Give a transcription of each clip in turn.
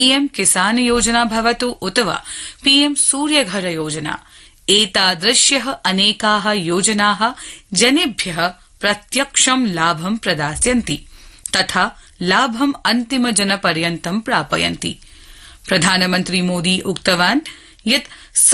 PM किसान योजना भवतु उत वा पीएम सूर्यघर योजना एतादृश्यः अनेकाः योजनाः जनेभ्यः प्रत्यक्षं लाभं प्रदास्यन्ति तथा लाभं अन्तिमजनपर्यन्तं प्रापयन्ति। प्रधानमन्त्री मोदी उक्तवान् यत्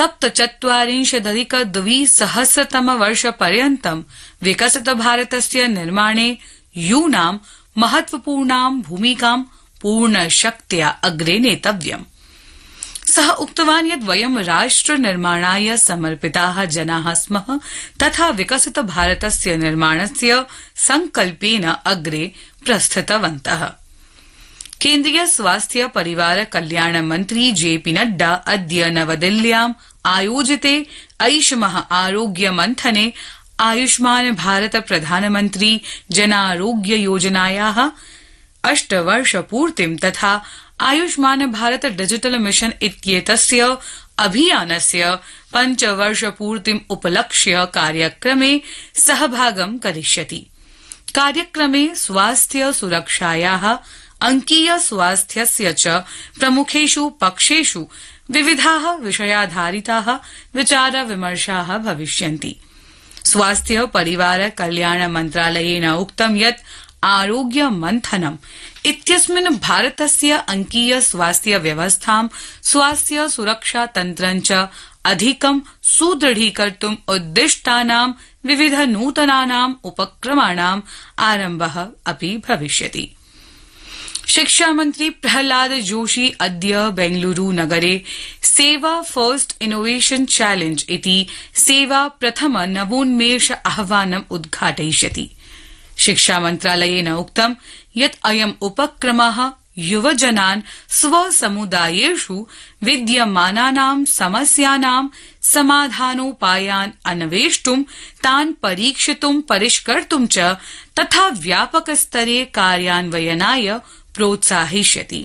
47,200 विकसित भारतस्य निर्माणे यूनां महत्वपूर्णां भूमिकां पूर्णशक्त्या अग्रे नेतव्यम्। सः उक्तवान् यत् वयं राष्ट्र निर्माणाय समर्पिताः जनाः स्मः तथा विकसित भारतस्य निर्माणस्य संकल्पेन अग्रे प्रस्थितवन्तः। केन्द्रीय स्वास्थ्य परिवार कल्याण मंत्री जेपी नड्डा अद्य नवदिल्ल्याम् आयोजिते ऐषमः आरोग्य मंथने आयुष्मान भारत प्रधानमंत्री जनारोग्य योजनायाः 8 वर्षपूर्तिं तथा आयुष्मान भारत डिजिटल मिशन इत्येतस्य अभियानस्य 5 वर्षपूर्तिम् उपलक्ष्य कार्यक्रमे सहभागं करिष्यति। कार्यक्रमे स्वास्थ्य सुरक्षायाः अंकीय स्वास्थ्यस्य च प्रमुखेषु पक्षेषु विविधाः विषयाधारिताः विचार विमर्शाः भविष्यन्ति। स्वास्थ्य परिवार कल्याण मन्त्रालयेन उक्तं यत् आरोग्य मन्थनम् इत्यस्मिन् भारतस्य अंकीय स्वास्थ्य व्यवस्थां स्वास्थ्य सुरक्षा तन्त्रं च अधिकं सुदृढीकर्तुम् उद्दिष्टानां विविध नूतनानाम् उपक्रमाणाम् आरम्भः अपि भविष्यति। शिक्षा मंत्री प्रहलाद जोशी अद्य बेंगलुरू नगरे सेवा फर्स्ट इनोवेशन चैलेंज इति सेवा प्रथम नवोन्मेष आह्वानम् उद्घाटयिष्यति। शिक्षा मन्त्रालयेन उक्तं यत् अयम् उपक्रमः युवजनान् स्वसमुदायेषु विद्यमानानां समस्यानां समाधानोपायान् अन्वेष्टुं तान् परीक्षितुं परिष्कर्तुं च तथा व्यापकस्तरे कार्यान्वयनाय प्रोत्साहयिष्यति।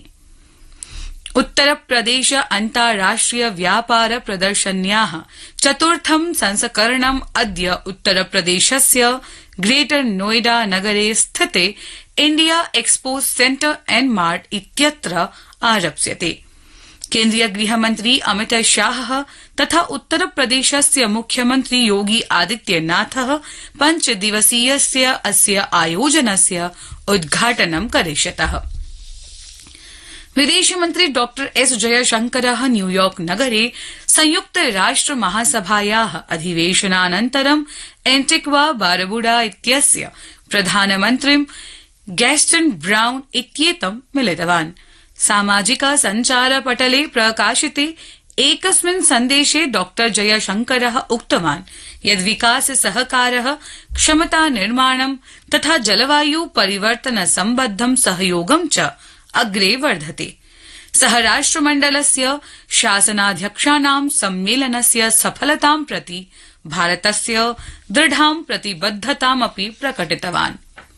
उत्तरप्रदेश अन्ताराष्ट्रिय व्यापार प्रदर्शन्याः चतुर्थं संस्करणम् अद्य उत्तरप्रदेशस्य ग्रेटर नोएडा नगरे स्थिते India expo centre and mart इत्यत्र आरप्स्यते। केन्द्रीय गृहमन्त्री अमित शाह तथा उत्तरप्रदेशस्य मुख्यमन्त्री योगी आदित्यनाथः 5 दिवसीयस्य अस्य आयोजनस्य उद्घाटनं करिष्यतः। विदेशमन्त्री डॉ एस जयशंकरः न्यूयॉर्क नगरे संयुक्त राष्ट्र महासभायाः अधिवेशनानन्तरं एंटिग्वा बारबुडा इत्यस्य प्रधानमन्त्रीं गैस्टन ब्राउन इत्येतं मिलितवान्। सामाजिक सञ्चारपटले प्रकाशिते एकस्मिन् सन्देशे डॉ जयशंकरः उक्तवान् यद् विकास सहकारः क्षमता निर्माणं तथा जलवायु परिवर्तन सम्बद्धं सहयोगं च अग्रे वर्धते। सः राष्ट्रमण्डलस्य शासनाध्यक्षाणां सम्मेलनस्य सफलतां प्रति भारतस्य दृढां प्रतिबद्धतामपि प्रकटितवान्।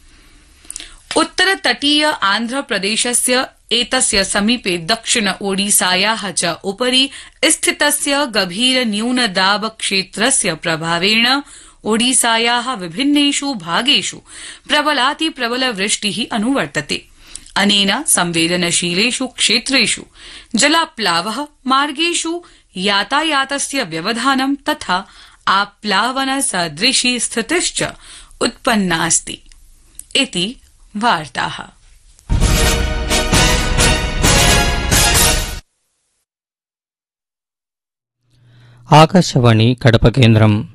उत्तरतटीय आन्ध्रप्रदेशस्य एतस्य समीपे दक्षिण ओडिसायाः च उपरि स्थितस्य गभीर न्यूनदाब क्षेत्रस्य प्रभावेण ओडिसायाः विभिन्नेषु भागेषु प्रबलातिप्रबल वृष्टिः अनुवर्तते। अनेन संवेदनशीलेषु क्षेत्रेषु जलाप्लावः, मार्गेषु यातायातस्य व्यवधानं तथा आप्लावन सदृशी स्थितिश्च उत्पन्नास्ति इति वार्ताः। ఆకాశవాణి కడప కేంద్రం